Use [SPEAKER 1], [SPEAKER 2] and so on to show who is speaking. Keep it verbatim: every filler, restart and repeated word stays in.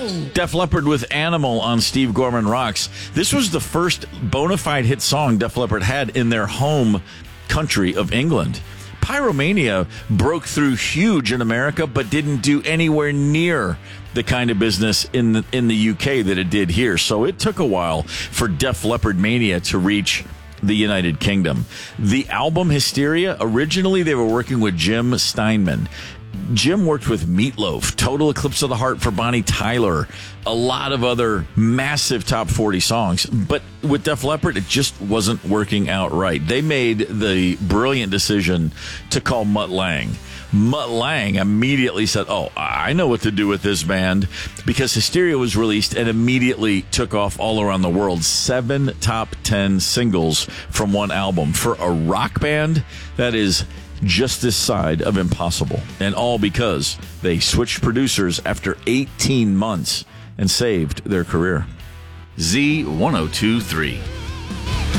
[SPEAKER 1] Def Leppard with Animal on Steve Gorman Rocks. This was the first bona fide hit song Def Leppard had in their home country of England. Pyromania broke through huge in America, but didn't do anywhere near the kind of business in the, in the U K that it did here. So it took a while for Def Leppard Mania to reach the United Kingdom. The album Hysteria, originally they were working with Jim Steinman. Jim worked with Meatloaf, Total Eclipse of the Heart for Bonnie Tyler, a lot of other massive top forty songs. But with Def Leppard, it just wasn't working out right. They made the brilliant decision to call Mutt Lange. Mutt Lange immediately said, oh, I know what to do with this band, because Hysteria was released and immediately took off all around the world. Seven top ten singles from one album. For a rock band, that is just this side of impossible. And all because they switched producers after eighteen months and saved their career. Z ten twenty-three.